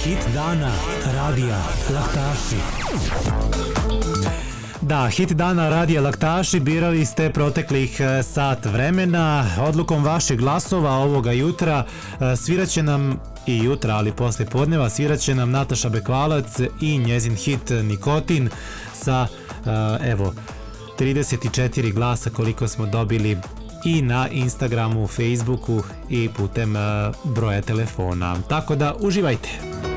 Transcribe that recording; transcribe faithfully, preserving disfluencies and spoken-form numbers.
Hit dana radija Laktaši. Da, hit dana radija Laktaši birali ste proteklih sat vremena. Odlukom vaših glasova ovoga jutra sviraće nam i jutra, ali poslije podneva sviraće nam Nataša Bekvalac i njezin hit Nikotin sa evo trideset četiri glasa koliko smo dobili i na Instagramu, Facebooku i putem broja telefona. Tako da uživajte.